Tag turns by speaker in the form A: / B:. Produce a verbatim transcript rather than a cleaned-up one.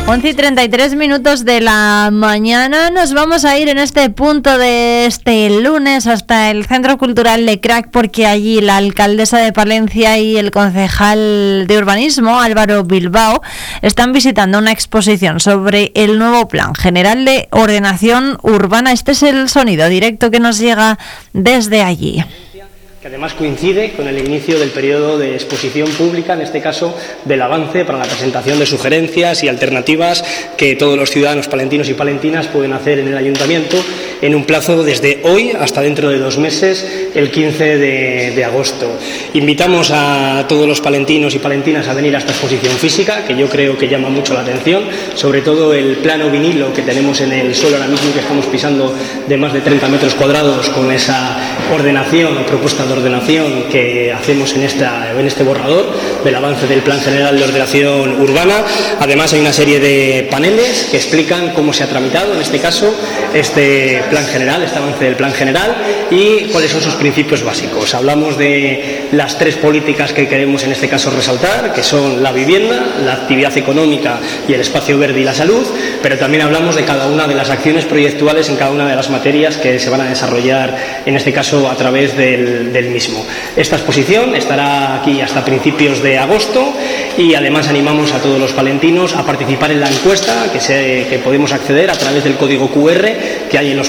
A: once y treinta y tres minutos de la mañana. Nos vamos a ir en este punto de este lunes hasta el Centro Cultural Le Crac, porque allí la alcaldesa de Palencia y el concejal de urbanismo, Álvaro Bilbao, están visitando una exposición sobre el nuevo Plan General de Ordenación Urbana. Este es el sonido directo que nos llega desde allí,
B: que además coincide con el inicio del periodo de exposición pública, en este caso del avance para la presentación de sugerencias y alternativas que todos los ciudadanos palentinos y palentinas pueden hacer en el Ayuntamiento en un plazo desde hoy hasta dentro de dos meses, el quince de agosto. Invitamos a todos los palentinos y palentinas a venir a esta exposición física, que yo creo que llama mucho la atención, sobre todo el plano vinilo que tenemos en el suelo ahora mismo, que estamos pisando, de más de treinta metros cuadrados, con esa ordenación o propuesta de ordenación que hacemos en, esta, en este borrador del avance del Plan General de Ordenación Urbana. Además hay una serie de paneles que explican cómo se ha tramitado, en este caso, este Plan General, este avance del Plan General, y cuáles son sus principios básicos. Hablamos de las tres políticas que queremos en este caso resaltar, que son la vivienda, la actividad económica y el espacio verde y la salud, pero también hablamos de cada una de las acciones proyectuales en cada una de las materias que se van a desarrollar, en este caso a través del, del mismo. Esta exposición estará aquí hasta principios de agosto y además animamos a todos los palentinos a participar en la encuesta que, se, que podemos acceder a través del código Q R que hay en los